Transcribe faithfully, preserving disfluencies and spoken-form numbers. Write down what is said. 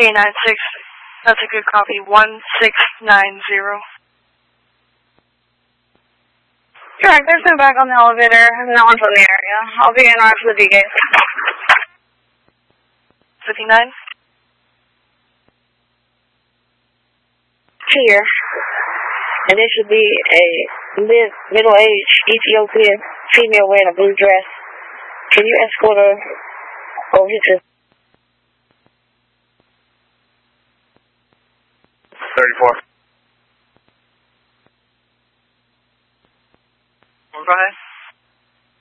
eight nine six. That's a good copy. one six nine zero. Correct. There's no back on the elevator. No one's in the area. I'll be in R for the D gate. fifty-nine. Here. And this should be a mid middle-aged Ethiopian female wearing a blue dress. Can you escort her over here to thirty-four.